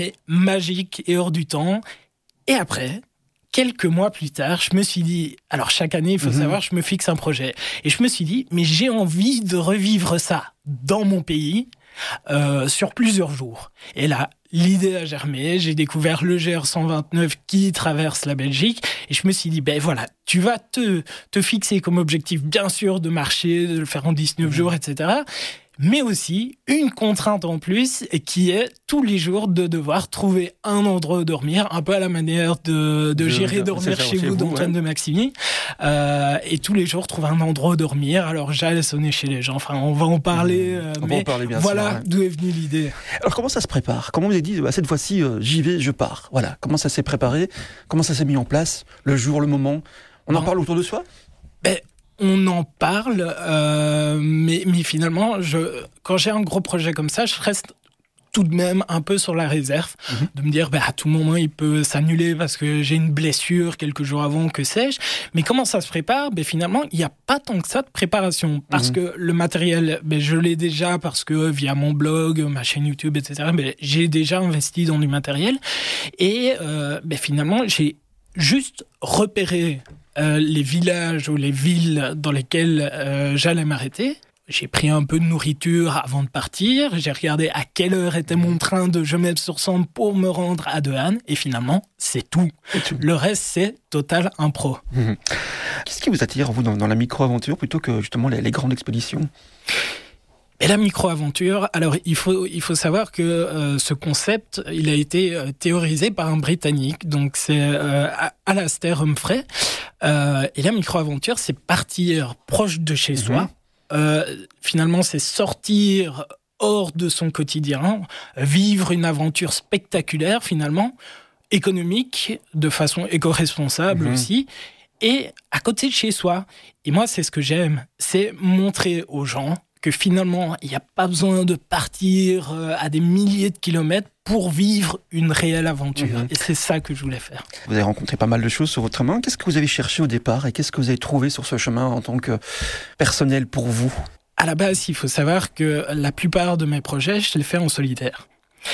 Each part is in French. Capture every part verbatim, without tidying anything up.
Et magique et hors du temps. Et après, quelques mois plus tard, je me suis dit... Alors, chaque année, il faut mmh. savoir, je me fixe un projet. Et je me suis dit, mais j'ai envie de revivre ça dans mon pays euh, sur plusieurs jours. Et là, l'idée a germé. J'ai découvert le G R cent vingt-neuf qui traverse la Belgique. Et je me suis dit, ben voilà, tu vas te, te fixer comme objectif, bien sûr, de marcher, de le faire en dix-neuf mmh. jours, et cetera, mais aussi une contrainte en plus qui est tous les jours de devoir trouver un endroit où dormir, un peu à la manière de, de J'irai je, dormir chez vous d'Antoine ouais. de Maximi, euh, et tous les jours trouver un endroit où dormir. Alors j'allais sonner chez les gens, enfin on va en parler, mmh. euh, on mais va en parler bien voilà sûr, ouais. d'où est venue l'idée. Alors comment ça se prépare ? Comment vous avez dit, bah, cette fois-ci euh, j'y vais, je pars. Voilà, comment ça s'est préparé ? Comment ça s'est mis en place ? Le jour, le moment ? On en bon. parle autour de soi ? Ben, on en parle, euh, mais, mais finalement, je, quand j'ai un gros projet comme ça, je reste tout de même un peu sur la réserve, mmh. de me dire bah, à tout moment il peut s'annuler parce que j'ai une blessure quelques jours avant, que sais-je. Mais comment ça se prépare ? Ben, finalement, il n'y a pas tant que ça de préparation, parce mmh. que le matériel, ben, je l'ai déjà, parce que via mon blog, ma chaîne YouTube, et cetera, ben, j'ai déjà investi dans du matériel. Et euh, ben, finalement, j'ai juste repéré euh, les villages ou les villes dans lesquelles euh, j'allais m'arrêter. J'ai pris un peu de nourriture avant de partir. J'ai regardé à quelle heure était mon train de Gemep-sur-Sambre pour me rendre à De Haen. Et finalement, c'est tout. tout. Le reste, c'est total impro. Mmh. Qu'est-ce qui vous attire, vous, dans, dans la micro-aventure, plutôt que justement les, les grandes expéditions ? Et la micro-aventure, alors il faut, il faut savoir que euh, ce concept, il a été euh, théorisé par un Britannique, donc c'est euh, Alastair Humphrey. Euh, et la micro-aventure, c'est partir proche de chez mmh. soi. Euh, finalement, c'est sortir hors de son quotidien, vivre une aventure spectaculaire, finalement, économique, de façon éco-responsable mmh. aussi, et à côté de chez soi. Et moi, c'est ce que j'aime, c'est montrer aux gens que finalement, il n'y a pas besoin de partir à des milliers de kilomètres pour vivre une réelle aventure. Mmh. Et c'est ça que je voulais faire. Vous avez rencontré pas mal de choses sur votre chemin. Qu'est-ce que vous avez cherché au départ et qu'est-ce que vous avez trouvé sur ce chemin en tant que personnel pour vous ? À la base, il faut savoir que la plupart de mes projets, je les fais en solitaire.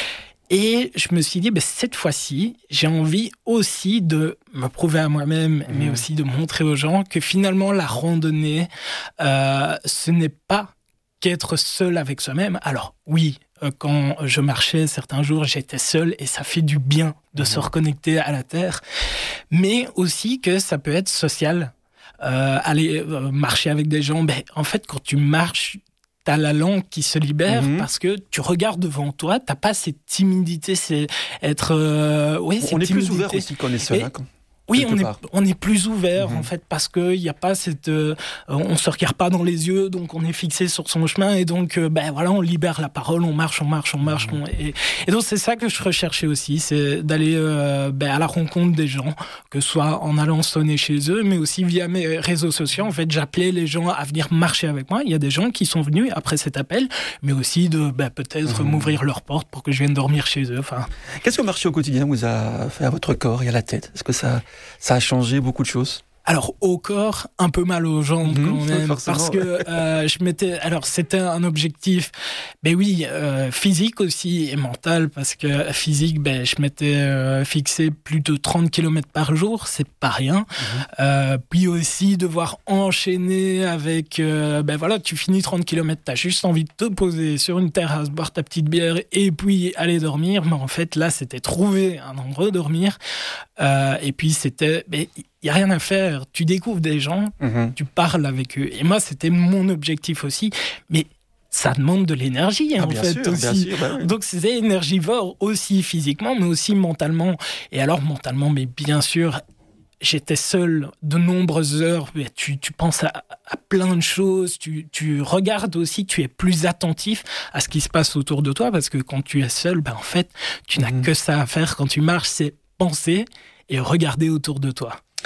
Et je me suis dit, ben, cette fois-ci, j'ai envie aussi de me prouver à moi-même, mmh. mais aussi de montrer aux gens que finalement, la randonnée, euh, ce n'est pas qu'être seul avec soi-même. Alors oui, euh, quand je marchais certains jours, j'étais seul et ça fait du bien de mmh. se reconnecter à la terre, mais aussi que ça peut être social. Euh, aller euh, marcher avec des gens, ben, en fait, quand tu marches, t'as la langue qui se libère mmh. parce que tu regardes devant toi, t'as pas cette timidité, c'est être... Euh, ouais, on est timidité. Plus ouvert aussi quand on est seul. Et, hein, quand... Oui, on est, on est plus ouvert, mmh. en fait, parce qu'il n'y a pas cette... Euh, on ne se regarde pas dans les yeux, donc on est fixé sur son chemin, et donc, euh, ben voilà, on libère la parole, on marche, on marche, on marche. Mmh. On, et, et donc, c'est ça que je recherchais aussi, c'est d'aller euh, ben, à la rencontre des gens, que ce soit en allant sonner chez eux, mais aussi via mes réseaux sociaux. En fait, j'appelais les gens à venir marcher avec moi. Il y a des gens qui sont venus après cet appel, mais aussi de ben, peut-être mmh. m'ouvrir leurs portes pour que je vienne dormir chez eux. Enfin... Qu'est-ce que marcher au quotidien vous a fait à votre corps et à la tête ? Est-ce que ça... Ça a changé beaucoup de choses ? Alors, au corps, un peu mal aux jambes mmh, quand même, parce que euh, je m'étais... Alors, c'était un objectif, ben oui, euh, physique aussi et mental, parce que physique, ben, je m'étais euh, fixé plus de trente kilomètres par jour, c'est pas rien. Mmh. Euh, puis aussi, devoir enchaîner avec... Euh, ben voilà, tu finis trente kilomètres, t'as juste envie de te poser sur une terrasse, boire ta petite bière et puis aller dormir. Mais en fait, là, c'était trouver un endroit où dormir. Euh, et puis, c'était... Ben, il n'y a rien à faire, tu découvres des gens, mmh. tu parles avec eux. Et moi, c'était mon objectif aussi. Mais ça demande de l'énergie, hein, ah, en fait, sûr, aussi. Sûr, bah oui. Donc, c'est énergivore aussi physiquement, mais aussi mentalement. Et alors, mentalement, mais bien sûr, j'étais seul de nombreuses heures. Mais tu, tu penses à, à plein de choses. Tu, tu regardes aussi, tu es plus attentif à ce qui se passe autour de toi. Parce que quand tu es seul, ben, en fait, tu n'as mmh. que ça à faire. Quand tu marches, c'est penser et regarder autour de toi.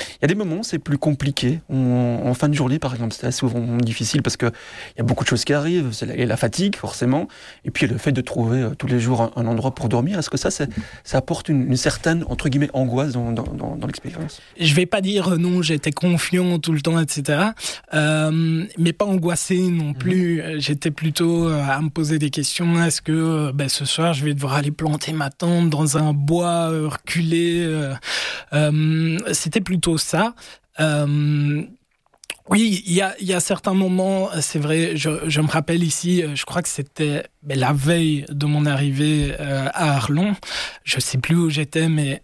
Il y a des moments, c'est plus compliqué. On, en fin de journée, par exemple, c'est assez souvent difficile parce qu'il y a beaucoup de choses qui arrivent. C'est la, et la fatigue, forcément. Et puis le fait de trouver euh, tous les jours un, un endroit pour dormir. Est-ce que ça, c'est, ça apporte une, une certaine, entre guillemets, angoisse dans, dans, dans, dans l'expérience ? Je vais pas dire euh, non, j'étais confiant tout le temps, et cetera. Euh, mais pas angoissé non plus. Mmh. J'étais plutôt euh, à me poser des questions. Est-ce que euh, ben, ce soir, je vais devoir aller planter ma tente dans un bois euh, reculé euh, euh, C'était plutôt ça. Euh, oui, il y a, y a certains moments, c'est vrai, je, je me rappelle ici, je crois que c'était ben, la veille de mon arrivée euh, à Arlon. Je sais plus où j'étais, mais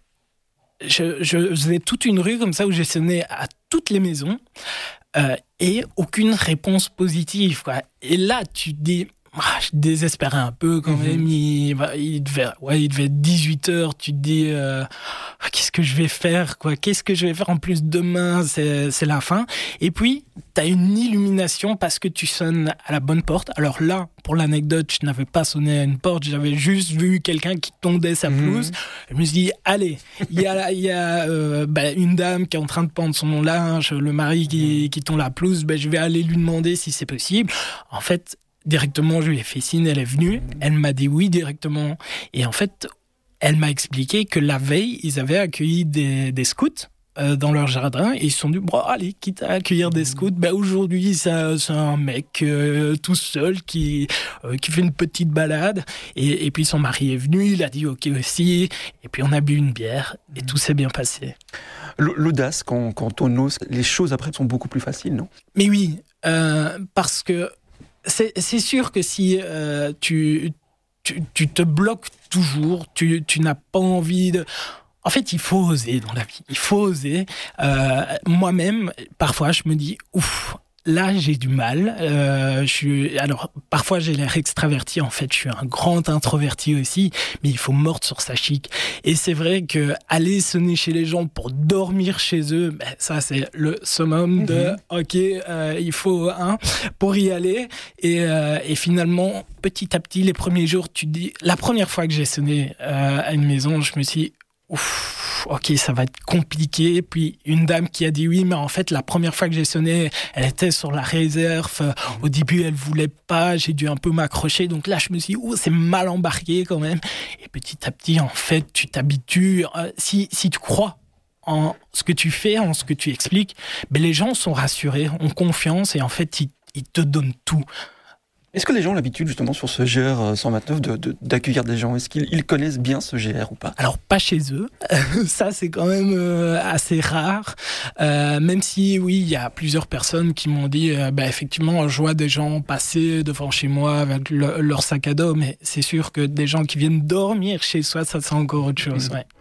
je, je faisais toute une rue comme ça où j'ai sonné à toutes les maisons euh, et aucune réponse positive, quoi. Et là, tu te dis... Ah, je désespérais un peu quand même. Mmh. Il, il, devait, ouais, il devait être dix-huit heures. Tu te dis, euh, qu'est-ce que je vais faire, quoi ? Qu'est-ce que je vais faire en plus demain ? C'est, c'est la fin. Et puis, tu as une illumination parce que tu sonnes à la bonne porte. Alors là, pour l'anecdote, je n'avais pas sonné à une porte. J'avais juste vu quelqu'un qui tondait sa pelouse. Mmh. Je me suis dit, allez, il y a, y a euh, bah, une dame qui est en train de pendre son linge, le mari qui, qui tond la pelouse. Bah, je vais aller lui demander si c'est possible. En fait, directement, je lui ai fait signe, elle est venue, elle m'a dit oui directement. Et en fait, elle m'a expliqué que la veille, ils avaient accueilli des, des scouts euh, dans leur jardin et ils se sont dit, bon, allez, quitte à accueillir des scouts, ben, aujourd'hui, ça, c'est un mec euh, tout seul qui, euh, qui fait une petite balade. Et, et puis son mari est venu, il a dit ok aussi. Et puis on a bu une bière et tout s'est bien passé. L'audace, quand, quand on ose, les choses après sont beaucoup plus faciles, non ? Mais oui, euh, parce que C'est, c'est sûr que si euh, tu, tu, tu te bloques toujours, tu, tu n'as pas envie de... En fait, il faut oser dans la vie. Il faut oser. Euh, moi-même, parfois, je me dis, ouf, là, j'ai du mal. Euh, je suis... Alors, parfois, j'ai l'air extraverti. En fait, je suis un grand introverti aussi. Mais il faut mordre sur sa chic. Et c'est vrai que aller sonner chez les gens pour dormir chez eux, ben, ça, c'est le summum de mmh. OK, euh, il faut un hein, pour y aller. Et, euh, et finalement, petit à petit, les premiers jours, tu te dis... La première fois que j'ai sonné euh, à une maison, je me suis dit, ouf, ok, ça va être compliqué. Puis une dame qui a dit oui, mais en fait, la première fois que j'ai sonné, elle était sur la réserve. Au début, elle voulait pas. J'ai dû un peu m'accrocher. Donc là, je me suis dit, oh, c'est mal embarqué quand même. Et petit à petit, en fait, tu t'habitues. Euh, si, si tu crois en ce que tu fais, en ce que tu expliques, ben les gens sont rassurés, ont confiance et en fait, ils, ils te donnent tout. Est-ce que les gens ont l'habitude, justement, sur ce G R cent vingt-neuf, de, de, d'accueillir des gens ? Est-ce qu'ils ils connaissent bien ce G R ou pas ? Alors, pas chez eux. Ça, c'est quand même euh, assez rare. Euh, même si, oui, il y a plusieurs personnes qui m'ont dit, euh, bah, effectivement, je vois des gens passer devant chez moi avec le, leur sac à dos, mais c'est sûr que des gens qui viennent dormir chez soi, ça, c'est encore autre chose. Mmh. Ouais.